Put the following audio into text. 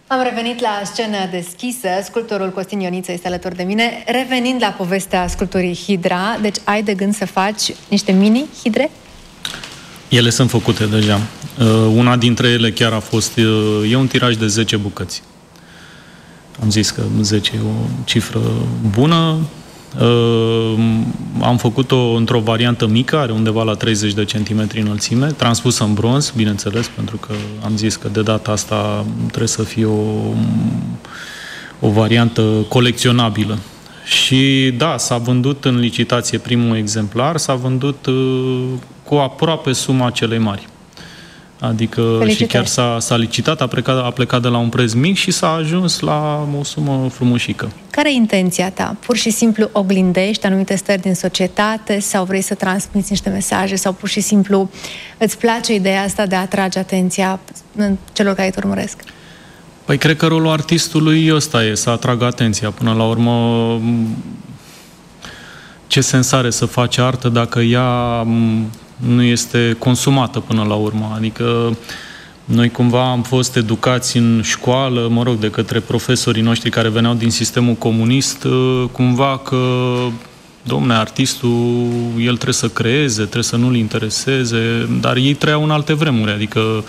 Am revenit la scenă deschisă. Sculptorul Costin Ioniță este alături de mine. Revenind la povestea sculpturii Hidra, deci ai de gând să faci niște mini-hidre? Ele sunt făcute deja. Una dintre ele chiar a fost... E un tiraj de 10 bucăți. Am zis că 10 e o cifră bună. Am făcut-o într-o variantă mică, are undeva la 30 de centimetri înălțime, transpusă în bronz, bineînțeles, pentru că am zis că de data asta trebuie să fie o variantă colecționabilă. Și da, s-a vândut în licitație primul exemplar, s-a vândut cu aproape suma celei mari. Adică Felicitări. și chiar s-a licitat, a plecat de la un preț mic și s-a ajuns la o sumă frumușică. Care e intenția ta? Pur și simplu oglindești anumite stări din societate sau vrei să transmiți niște mesaje sau pur și simplu îți place ideea asta de a atrage atenția celor care te urmăresc? Păi cred că rolul artistului ăsta e să atragă atenția. Până la urmă, ce sens are să faci artă dacă ea nu este consumată până la urmă? Adică noi cumva am fost educați în școală, mă rog, de către profesorii noștri care veneau din sistemul comunist, cumva că, domne, artistul, el trebuie să creeze, trebuie să nu-l intereseze, dar ei trăiau în alte vremuri, adică